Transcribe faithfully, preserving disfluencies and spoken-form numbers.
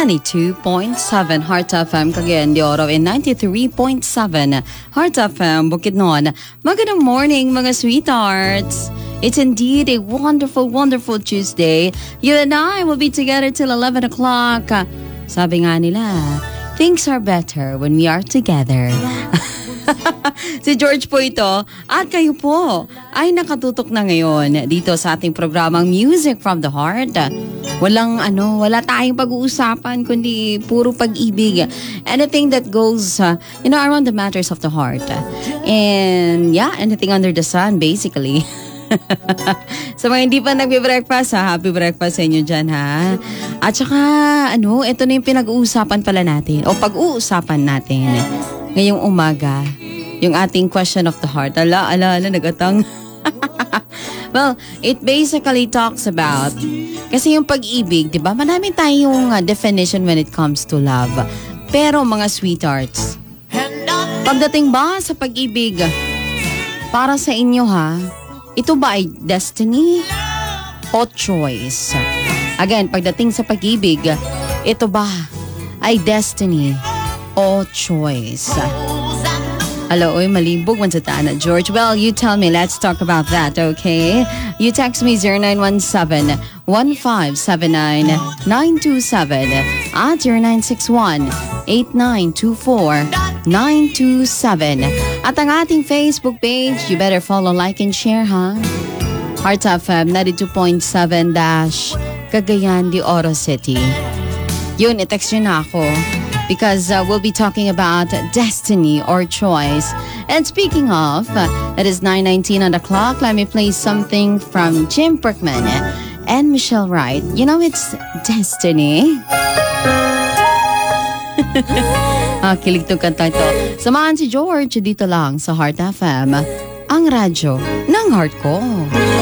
ninety-two point seven Heart F M, Cagayan de Oro, and ninety-three point seven Heart F M, Bukidnon. Magandang morning, mga sweethearts. It's indeed a wonderful, wonderful Tuesday. You and I will be together till eleven o'clock. Sabi nga nila, things are better when we are together. Si George po ito at kayo po ay nakatutok na ngayon dito sa ating programang Music from the Heart. Walang ano, wala tayong pag-uusapan kundi puro pag-ibig. Anything that goes, uh, you know, around the matters of the heart. And yeah, anything under the sun basically. Sa mga hindi pa nagbe-breakfast, ha, happy breakfast sa inyo dyan, ha. At saka, ano, ito na yung pinag-uusapan pala natin o pag-uusapan natin ngayong umaga, yung ating question of the heart. Ala, ala, ala, nagatang. Well, it basically talks about, kasi yung pag-ibig, di ba? Marami tayong uh, definition when it comes to love. Pero mga sweethearts, pagdating ba sa pag-ibig, para sa inyo ha, ito ba ay destiny o choice? Again, pagdating sa pag-ibig, ito ba ay destiny o choice? Hello, oy, malibog man sa taana, George. Well, you tell me. Let's talk about that, okay? You text me zero nine one seven, one five seven nine, nine two seven at zero nine six one, eight nine two four, nine two seven. At ang ating Facebook page, you better follow, like, and share, ha? Heart F M ninety-two point seven dash Cagayan de Oro City. Yun, i-text nyo na ako. Because uh, we'll be talking about destiny or choice. And speaking of, uh, it is nine nineteen on the clock. Let me play something from Jim Brickman and Michelle Wright. You know, it's destiny. Ah, kilig tong kanta ito. Samahan si George dito lang sa Heart F M, ang radyo ng heart ko.